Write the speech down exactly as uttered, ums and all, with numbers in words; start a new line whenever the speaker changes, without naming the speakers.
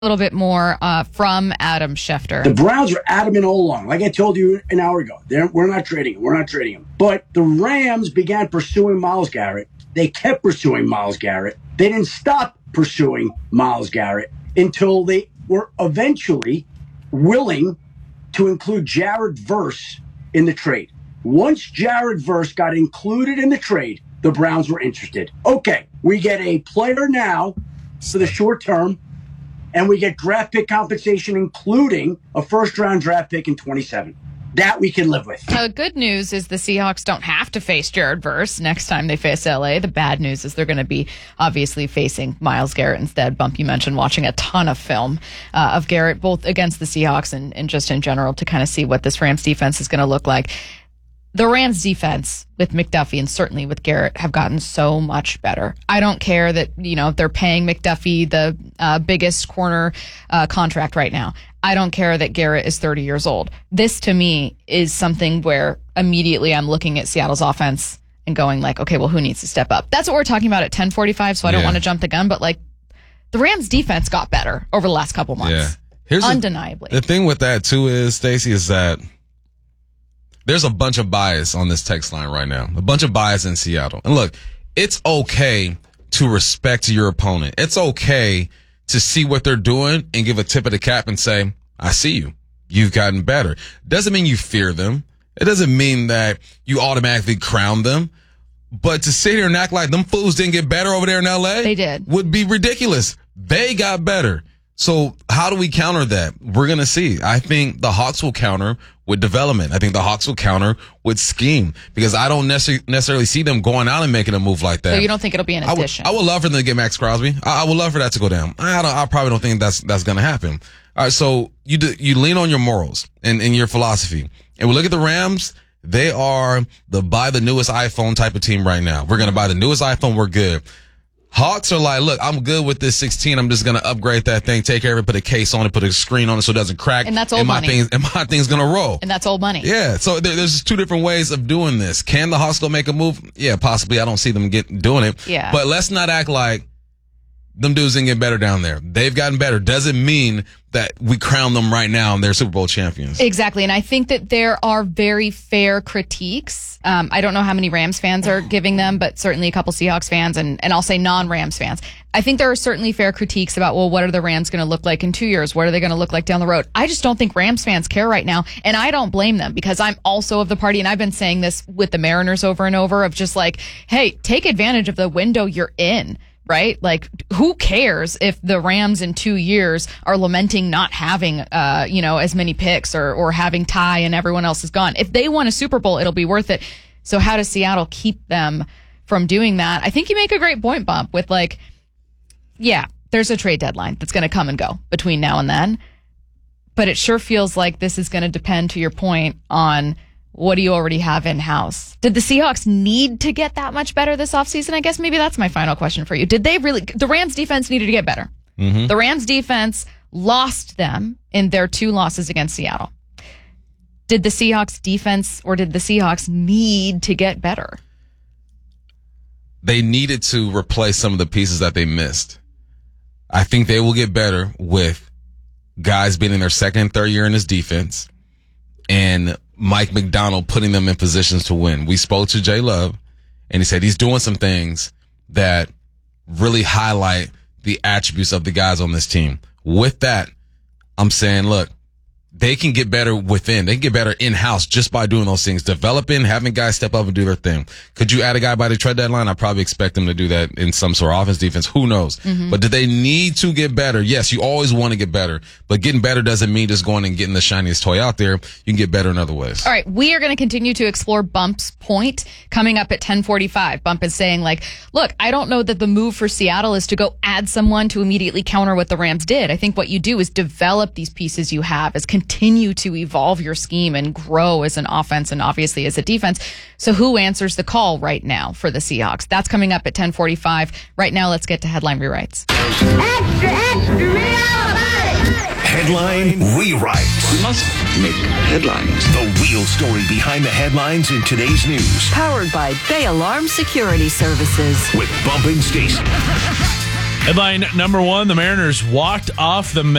A little bit more uh, from Adam Schefter.
The Browns are adamant all along. Like I told you an hour ago, They're, we're not trading him. We're not trading him. But the Rams began pursuing Myles Garrett. They kept pursuing Myles Garrett. They didn't stop pursuing Myles Garrett until they were eventually willing to include Jared Verse in the trade. Once Jared Verse got included in the trade, the Browns were interested. Okay, we get a player now for the short term, and we get draft pick compensation, including a first-round draft pick in twenty-seven. That we can live with.
The good news is the Seahawks don't have to face Jared Verse next time they face L A. The bad news is they're going to be obviously facing Myles Garrett instead. Bump, you mentioned watching a ton of film uh, of Garrett, both against the Seahawks and, and just in general, to kind of see what this Rams defense is going to look like. The Rams defense with McDuffie and certainly with Garrett have gotten so much better. I don't care that, you know, they're paying McDuffie the uh, biggest corner uh, contract right now. I don't care that Garrett is thirty years old. This to me is something where immediately I'm looking at Seattle's offense and going like, okay, well, who needs to step up? That's what we're talking about at ten forty-five, so I don't
yeah.
want to jump the gun, but like the Rams defense got better over the last couple months.
Yeah. Here's
Undeniably.
The, the thing with that too is, Stacey, is that there's a bunch of bias on this text line right now. A bunch of bias in Seattle. And look, it's okay to respect your opponent. It's okay to see what they're doing and give a tip of the cap and say, I see you. You've gotten better. Doesn't mean you fear them. It doesn't mean that you automatically crown them. But to sit here and act like them fools didn't get better over there in L A
They did.
would be ridiculous. They got better. So how do we counter that? We're going to see. I think the Hawks will counter with development. I think the Hawks will counter with scheme because I don't necessarily necessarily see them going out and making a move like that.
So you don't think it'll be an
I would,
addition?
I would love for them to get Max Crosby. I, I would love for that to go down. I don't, I probably don't think that's that's going to happen. All right, so you do, you lean on your morals and, and your philosophy. And we look at the Rams. They are the buy the newest iPhone type of team right now. We're going to buy the newest iPhone. We're good. Hawks are like, look, I'm good with this sixteen. I'm just going to upgrade that thing, take care of it, put a case on it, put a screen on it so it doesn't crack.
And that's old
and my
money.
Thing's, and my thing's going to roll.
And that's old money.
Yeah. So there, there's two different ways of doing this. Can the Hawks go make a move? Yeah, possibly. I don't see them get doing it.
Yeah.
But let's not act like them dudes didn't get better down there. They've gotten better. Doesn't mean that we crown them right now and they're Super Bowl champions.
Exactly. And I think that there are very fair critiques. Um, I don't know how many Rams fans are giving them, but certainly a couple Seahawks fans and, and I'll say non-Rams fans. I think there are certainly fair critiques about, well, what are the Rams going to look like in two years? What are they going to look like down the road? I just don't think Rams fans care right now. And I don't blame them because I'm also of the party. And I've been saying this with the Mariners over and over of just like, hey, take advantage of the window you're in. Right? Like, who cares if the Rams in two years are lamenting not having, uh, you know, as many picks or, or having Ty and everyone else is gone? If they won a Super Bowl, it'll be worth it. So how does Seattle keep them from doing that? I think you make a great point, Bump, with like, yeah, there's a trade deadline that's going to come and go between now and then. But it sure feels like this is going to depend, to your point, on what do you already have in-house? Did the Seahawks need to get that much better this offseason? I guess maybe that's my final question for you. Did they really? The Rams defense needed to get better.
Mm-hmm.
The Rams defense lost them in their two losses against Seattle. Did the Seahawks defense or did the Seahawks need to get better?
They needed to replace some of the pieces that they missed. I think they will get better with guys being in their second and third year in this defense and Mike McDonald putting them in positions to win. We spoke to Jay Love, and he said he's doing some things that really highlight the attributes of the guys on this team. With that, I'm saying, look, they can get better within. They can get better in-house just by doing those things. Developing, having guys step up and do their thing. Could you add a guy by the trade deadline? I probably expect them to do that in some sort of offense, defense. Who knows? Mm-hmm. But do they need to get better? Yes, you always want to get better. But getting better doesn't mean just going and getting the shiniest toy out there. You can get better in other ways.
All right, we are going to continue to explore Bump's point coming up at ten forty-five. Bump is saying, like, look, I don't know that the move for Seattle is to go add someone to immediately counter what the Rams did. I think what you do is develop these pieces you have, is continue to evolve your scheme and grow as an offense and obviously as a defense. So who answers the call right now for the Seahawks? That's coming up at ten forty-five. Right now, let's get to Headline Rewrites.
Extra, extra, real
Headline Rewrites.
We must make headlines.
The real story behind the headlines in today's news.
Powered by Bay Alarm Security Services.
With Bump and Stacey.
Headline number one, the Mariners walked off the